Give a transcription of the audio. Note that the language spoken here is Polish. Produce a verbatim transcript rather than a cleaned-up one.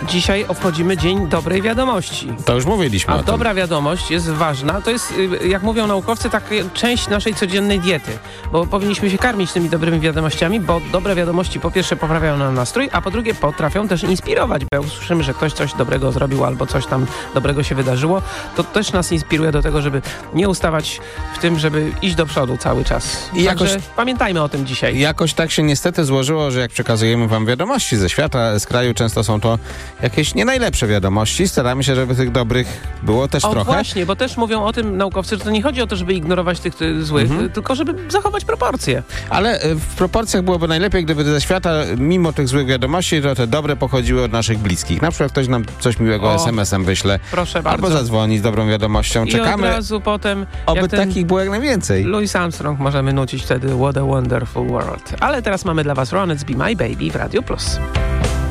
dzisiaj obchodzimy Dzień Dobrej Wiadomości. To już mówiliśmy A o tym. dobra wiadomość jest ważna. To jest, jak mówią naukowcy, taka część naszej codziennej diety. Bo powinniśmy się karmić tymi dobrymi wiadomościami, bo dobre wiadomości po pierwsze poprawiają nam nastrój, a po drugie potrafią też inspirować. Bo jak usłyszymy, że ktoś coś dobrego zrobił albo coś tam dobrego się wydarzyło, to też nas inspiruje do tego, żeby nie ustawać w tym, żeby iść do przodu cały czas. I Także jakoś, pamiętajmy o tym dzisiaj. Jakoś tak się niestety złożyło, że jak przekazujemy wam wiadomości ze świata, z kraju, często są to jakieś nie najlepsze wiadomości. Staramy się, żeby tych dobrych było też o, trochę. Właśnie, bo też mówią o tym naukowcy, że to nie chodzi o to, żeby ignorować tych y, złych, Mhm. tylko żeby zachować proporcje. Ale y, w proporcjach byłoby najlepiej, gdyby ze świata, mimo tych złych wiadomości, to te dobre pochodziły od naszych bliskich. Na przykład ktoś nam coś miłego O, es em esem wyśle. Proszę bardzo. Albo zadzwoni z dobrą wiadomością. I Czekamy, od razu potem, oby jak ten takich było jak najwięcej. Louis Armstrong, możemy nucić wtedy What a Wonderful World. Ale teraz mamy dla was Ronet's Be My Baby w Radio Plus.